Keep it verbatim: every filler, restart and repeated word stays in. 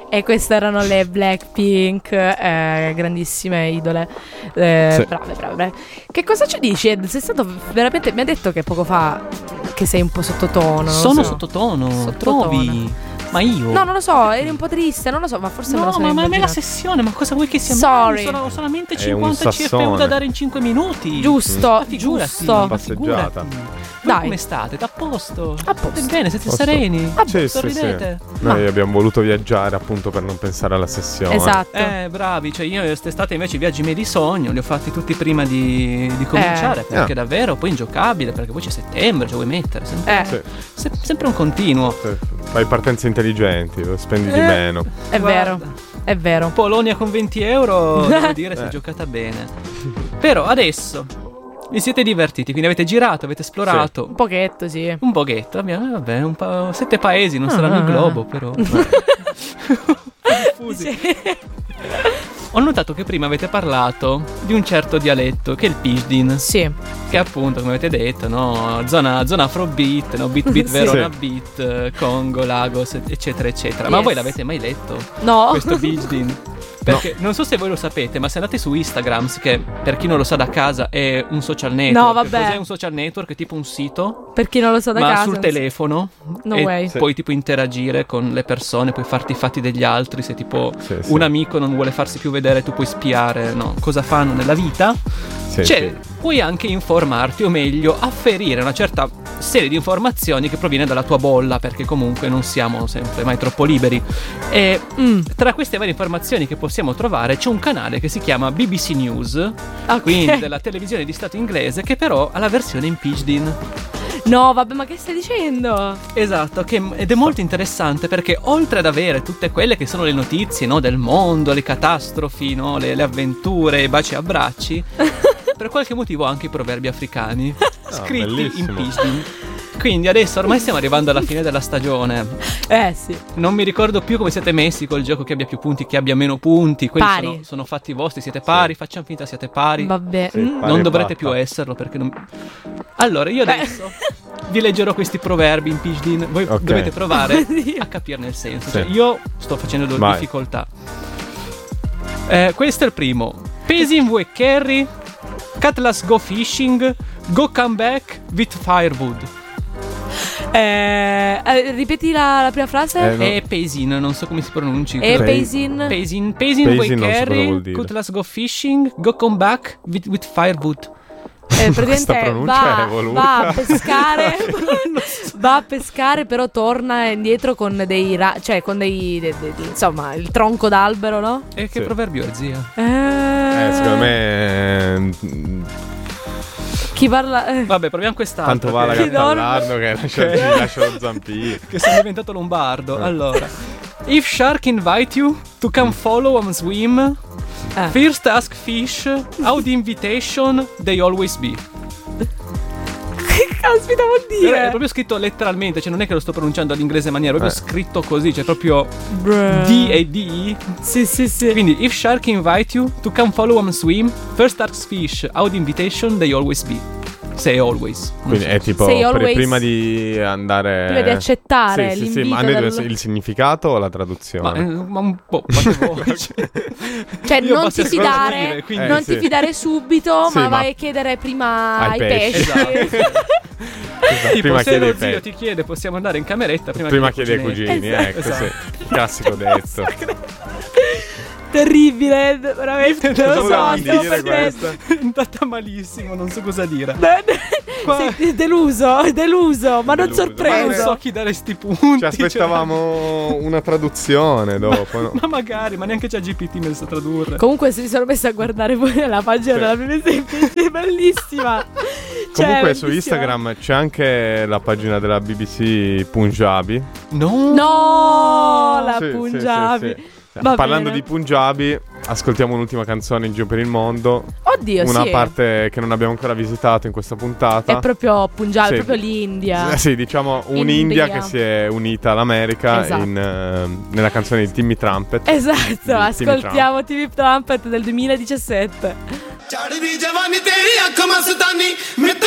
E queste erano le Blackpink, eh, grandissime idole, eh, sì. brave, brave, brave. Che cosa ci dici, Ed? Sei stato veramente, mi hai detto che poco fa che sei un po' sottotono. Sono so. sottotono, Sottotono. trovi? Ma io? No, non lo so, eri un po' triste, non lo so, ma forse me lo No, sono ma, ma è la immaginato. sessione, ma cosa vuoi che sia? Sorry. Sono solamente È un cinquanta C F U sassone. da dare in cinque minuti. Giusto, Ma figurati, giusto. ma Passeggiata. figurati. Voi Dai. come state? Da posto? A posto. Bene, siete Posto. sereni? Ah, Sì, sì, sì. Sorridete? Noi abbiamo voluto viaggiare appunto per non pensare alla sessione. Esatto. Eh, bravi, cioè io quest'estate invece i viaggi miei di sogno li ho fatti tutti prima di, di cominciare, Eh. perché Ah. davvero poi ingiocabile, perché poi c'è settembre, cioè vuoi mettere, sempre, Eh, Sì, se- sempre un continuo. sì. Fai partenze intelligenti, spendi di Eh. meno. è vero, Guarda. è vero. Polonia con venti euro, devo dire, si è Eh. giocata bene. Però adesso vi siete divertiti, quindi avete girato, avete esplorato. Un pochetto, sì. Un pochetto, abbiamo, vabbè, un po', sette paesi, non Ah. saranno il globo, però. Diffusi. Sì. Ho notato che prima avete parlato di un certo dialetto, che è il Pidgin, Sì. che appunto, come avete detto, no, zona, zona afrobeat, no, beat beat Verona Sì. beat, eh, Congo, Lagos, eccetera, eccetera. Ma Yes. voi l'avete mai letto? No. Questo Pidgin? Perché non so se voi lo sapete, ma se andate su Instagram, che per chi non lo sa da casa è un social network. No, vabbè. Cos'è un social network? È tipo un sito, Per chi non lo sa da ma casa. sul telefono. No e way. Sì. puoi tipo interagire con le persone, puoi farti i fatti degli altri. Se tipo Sì, sì. un amico non vuole farsi più vedere, tu puoi spiare, no, cosa fanno nella vita. Sì, Cioè, sì. puoi anche informarti, o meglio, afferire una certa serie di informazioni che proviene dalla tua bolla, perché comunque non siamo sempre mai troppo liberi. E Mm. tra queste varie informazioni che possiamo trovare c'è un canale che si chiama B B C News, Ok. quindi della televisione di stato inglese, che però ha la versione in Pidgin. No, vabbè, ma che stai dicendo? Esatto, che, ed è molto interessante perché oltre ad avere tutte quelle che sono le notizie, no, del mondo, le catastrofi, no, le, le avventure, i baci e abbracci, per qualche motivo anche i proverbi africani scritti in bellissimo. Pidgin. Quindi adesso ormai stiamo arrivando alla fine della stagione. Eh, sì. Non mi ricordo più come siete messi col gioco, che abbia più punti, che abbia meno punti. Quelli Pari. sono, sono fatti vostri, siete pari, facciamo finta siate pari. Vabbè. Sì, Mm. pari Non e dovrete basta. più esserlo perché non... Allora io adesso vi leggerò questi proverbi in Pidgin. Voi Ok. dovete provare Oddio. a capirne il senso. Sì. Cioè, io sto facendo Vai. difficoltà. Eh, questo è il primo. Pesin vuoi carry, Cutlass go fishing, go come back with firewood. Eh, eh, ripeti la, la prima frase? Eh, no. È Pesin, non so come si pronunci. E Pe- Paisin. Pesin, Pesin vuoi Pesin non so cosa carry, vuol dire. Cutlass go fishing, go come back with, with firewood. Eh, praticamente Questa pronuncia va, è voluta. va a pescare, va a pescare, però torna indietro con dei, ra- cioè con dei, de- de- de- insomma, il tronco d'albero, no? E che Sì. proverbio è, zia? Eh, Eh, secondo me eh, chi parla? eh. Vabbè, proviamo quest'altro. tanto va la che- Chi dorme? Gattallardo che lascia, gli lascia lo zampino. che sono diventato lombardo. Allora, if shark invite you to come follow and swim, Eh. first ask fish how the invitation they always be. Che caspita vuol Però dire? è proprio scritto letteralmente, cioè non è che lo sto pronunciando all'inglese maniera, è proprio Eh. scritto così, cioè proprio Bruh. D e D. Sì, sì, sì. Quindi if shark invite you to come follow and swim, first ask fish how the invitation they always be. Say always. Non Quindi so. è tipo Say pre- always- prima di andare Prima di accettare sì, sì, sì, l'invito ma a noi deve del- essere il significato o la Ma, traduzione? eh, ma un po', ma che vuoi? Cioè, Io non basta ti solo fidare, dire, quindi- Eh, non sì. ti fidare subito, Sì, ma ma- vai a chiedere prima ai, Ai pesci. pesci. Esatto. Esatto, Tipo, prima se chiede lo ai zio pe- ti chiede possiamo andare in cameretta, prima, prima chiede ai cuginetti. cugini, Esatto. ecco Esatto. sì. Classico detto. Terribile, Ed, veramente. Non lo Cosa so, vuol stiamo dire facendo. questo? È andata malissimo, non so cosa dire. Qua- Sei deluso, deluso, ma non Deluso. Ma non sorpreso. so chi dare sti punti. Ci aspettavamo una traduzione dopo, no? cioè- ma magari, ma neanche c'è G P T me lo sa tradurre. Comunque se mi sono messa a guardare poi la pagina Sì. della B B C, è bellissima. Cioè, Comunque su bellissima. Instagram c'è anche la pagina della B B C Punjabi. No. No, la Sì, sì, Punjabi. sì, sì. Va Parlando bene. di Punjabi, ascoltiamo un'ultima canzone in giro per il mondo. Oddio, Una sì. parte che non abbiamo ancora visitato in questa puntata. È proprio Punjabi, Sì. è proprio l'India. Eh, Sì, diciamo un'India India. che si è unita all'America Esatto. in, eh, nella canzone di Timmy Trumpet. Esatto, Di Timmy ascoltiamo T V Trumpet del duemiladiciassette. चढ़ दी जवानी तेरी अख मस्तानी मैं